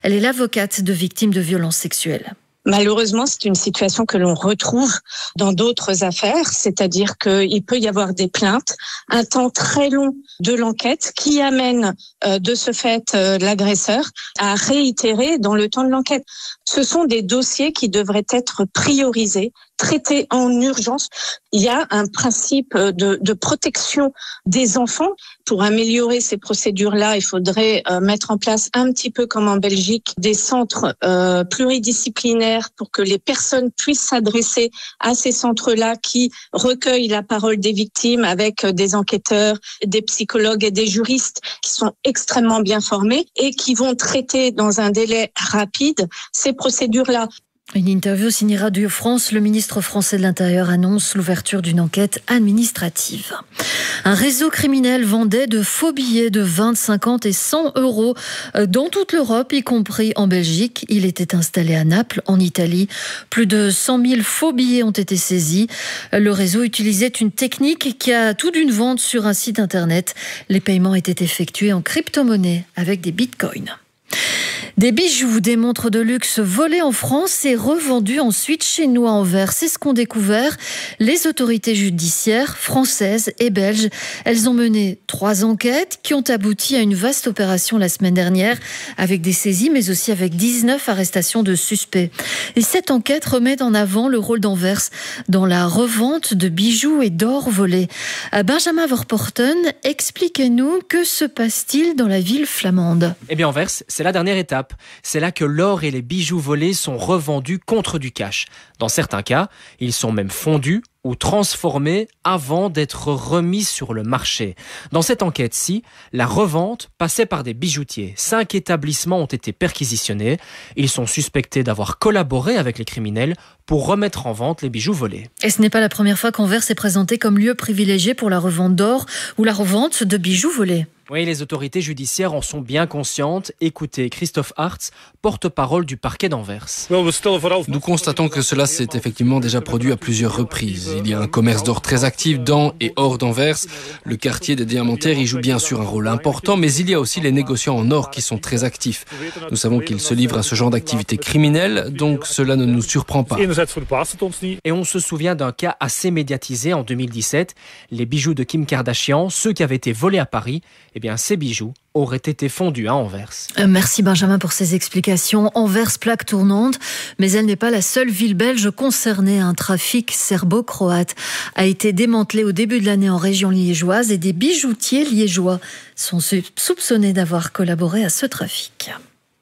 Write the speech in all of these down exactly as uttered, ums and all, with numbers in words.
Elle est l'avocate de victimes de violences sexuelles. Malheureusement, c'est une situation que l'on retrouve dans d'autres affaires, c'est-à-dire qu'il peut y avoir des plaintes, un temps très long de l'enquête qui amène euh, de ce fait euh, l'agresseur à réitérer dans le temps de l'enquête. Ce sont des dossiers qui devraient être priorisés, traités en urgence. Il y a un principe de, de protection des enfants. Pour améliorer ces procédures-là, il faudrait euh, mettre en place un petit peu comme en Belgique des centres euh, pluridisciplinaires pour que les personnes puissent s'adresser à ces centres-là qui recueillent la parole des victimes avec des enquêteurs, des psychologues et des juristes qui sont extrêmement bien formés et qui vont traiter dans un délai rapide ces procédures-là. Une interview signée Radio France. Le ministre français de l'Intérieur annonce l'ouverture d'une enquête administrative. Un réseau criminel vendait de faux billets de vingt, cinquante et cent euros dans toute l'Europe, y compris en Belgique. Il était installé à Naples, en Italie. Plus de cent mille faux billets ont été saisis. Le réseau utilisait une technique qui a tout d'une vente sur un site internet. Les paiements étaient effectués en crypto-monnaie avec des bitcoins. Des bijoux, des montres de luxe volées en France et revendues ensuite chez nous à Anvers. C'est ce qu'ont découvert les autorités judiciaires françaises et belges. Elles ont mené trois enquêtes qui ont abouti à une vaste opération la semaine dernière avec des saisies mais aussi avec dix-neuf arrestations de suspects. Et cette enquête remet en avant le rôle d'Anvers dans la revente de bijoux et d'or volés. Benjamin Verporten, expliquez-nous, que se passe-t-il dans la ville flamande ? Eh bien Anvers, c'est la dernière étape. C'est là que l'or et les bijoux volés sont revendus contre du cash. Dans certains cas, ils sont même fondus ou transformés avant d'être remis sur le marché. Dans cette enquête-ci, la revente passait par des bijoutiers. Cinq établissements ont été perquisitionnés. Ils sont suspectés d'avoir collaboré avec les criminels pour remettre en vente les bijoux volés. Et ce n'est pas la première fois qu'Anvers est présenté comme lieu privilégié pour la revente d'or ou la revente de bijoux volés. Oui, les autorités judiciaires en sont bien conscientes. Écoutez Christophe Hartz, porte-parole du parquet d'Anvers. Nous constatons que cela s'est effectivement déjà produit à plusieurs reprises. Il y a un commerce d'or très actif dans et hors d'Anvers. Le quartier des diamantaires y joue bien sûr un rôle important, mais il y a aussi les négociants en or qui sont très actifs. Nous savons qu'ils se livrent à ce genre d'activité criminelle, donc cela ne nous surprend pas. Et on se souvient d'un cas assez médiatisé en deux mille dix-sept. Les bijoux de Kim Kardashian, ceux qui avaient été volés à Paris, eh bien ces bijoux auraient été fondus à Anvers. Euh, merci Benjamin pour ces explications. Anvers, plaque tournante, mais elle n'est pas la seule ville belge concernée. Un trafic serbo-croate a été démantelé au début de l'année en région liégeoise et des bijoutiers liégeois sont soupçonnés d'avoir collaboré à ce trafic.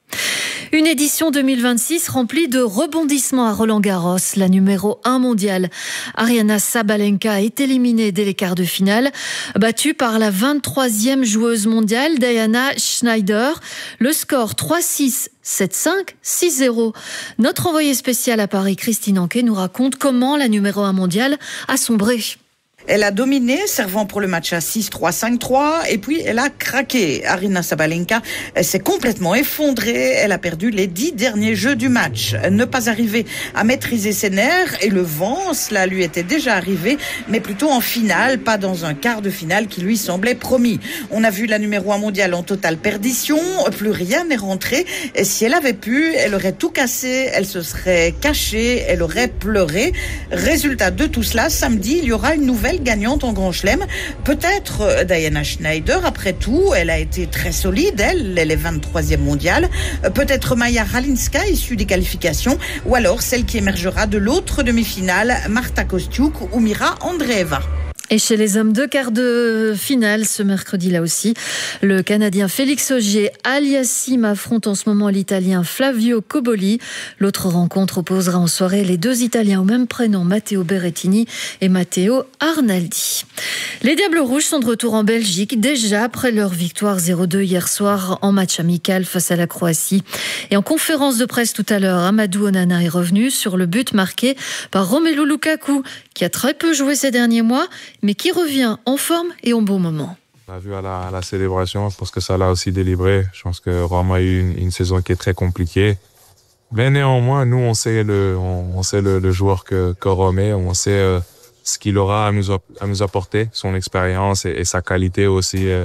Une édition deux mille vingt-six remplie de rebondissements à Roland-Garros. La numéro un mondiale, Aryna Sabalenka, est éliminée dès les quarts de finale, battue par la vingt-troisième joueuse mondiale, Diana Schneider. Le score trois six, sept cinq, six zéro. Notre envoyée spéciale à Paris, Christine Anquet, nous raconte comment la numéro un mondiale a sombré. Elle a dominé, servant pour le match à six trois, cinq trois, et puis elle a craqué. Aryna Sabalenka s'est complètement effondrée. Elle a perdu les dix derniers jeux du match. Ne pas arriver à maîtriser ses nerfs et le vent, cela lui était déjà arrivé, mais plutôt en finale, pas dans un quart de finale qui lui semblait promis. On a vu la numéro un mondiale en totale perdition, plus rien n'est rentré. Et si elle avait pu, elle aurait tout cassé, elle se serait cachée, elle aurait pleuré. Résultat de tout cela, samedi, il y aura une nouvelle gagnante en Grand Chelem. Peut-être Diana Schneider, après tout, elle a été très solide, elle, elle est vingt-troisième mondiale. Peut-être Maya Ralinska, issue des qualifications, ou alors celle qui émergera de l'autre demi-finale, Marta Kostiuk ou Mira Andreeva. Et chez les hommes, deux quarts de finale ce mercredi là aussi. Le Canadien Félix Auger-Aliassime affronte en ce moment l'Italien Flavio Cobolli. L'autre rencontre opposera en soirée les deux Italiens au même prénom, Matteo Berrettini et Matteo Arnaldi. Les Diables Rouges sont de retour en Belgique, déjà après leur victoire zéro deux hier soir en match amical face à la Croatie. Et en conférence de presse tout à l'heure, Amadou Onana est revenu sur le but marqué par Romelu Lukaku, qui a très peu joué ces derniers mois, mais qui revient en forme et en bon moment. On a vu à la, à la célébration, je pense que ça l'a aussi délivré. Je pense que Rome a eu une, une saison qui est très compliquée. Mais néanmoins, nous, on sait le, on, on sait le, le joueur que, que Rome est, on sait euh, ce qu'il aura à nous, à nous apporter, son expérience et, et sa qualité aussi euh,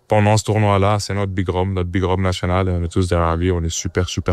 pendant ce tournoi-là, c'est notre big rom, notre big rom national. Et on est tous derrière lui. On est super, super